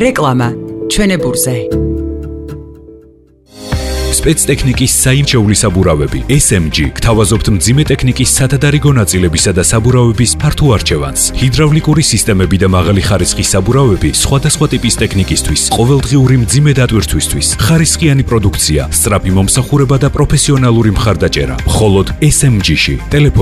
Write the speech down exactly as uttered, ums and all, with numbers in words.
რეკლამა ჩვენებურზე. სპეცტექნიკის საიმჩევლი საბურავები S M G გთავაზობთ მძიმე ტექნიკის სათადარიგო ნაწილებისა და საბურავების ფართო არჩევანს. ჰიდრავლიკური სისტემები და მაღალი ხარისხის საბურავები სხვადასხვა ტიპის ტექნიკისთვის, ყოველდღიური მძიმე დატვირთვისთვის, ხარისხიანი პროდუქცია, სწრაფი მომსახურება და პროფესიონალური მხარდაჭერა. მხოლოდ S M G-ში.